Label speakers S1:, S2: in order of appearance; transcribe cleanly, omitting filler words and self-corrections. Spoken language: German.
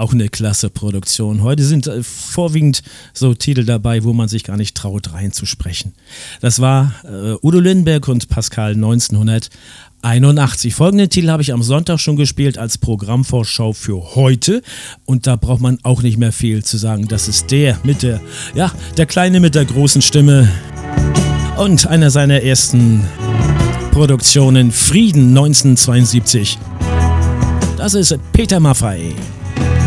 S1: auch eine klasse Produktion. Heute sind vorwiegend so Titel dabei, wo man sich gar nicht traut reinzusprechen. Das war Udo Lindenberg und Pascal 1981. Folgenden Titel habe ich am Sonntag schon gespielt als Programmvorschau für heute. Und da braucht man auch nicht mehr viel zu sagen. Das ist der Kleine mit der großen Stimme. Und einer seiner ersten Produktionen, Frieden 1972. Das ist Peter Maffay.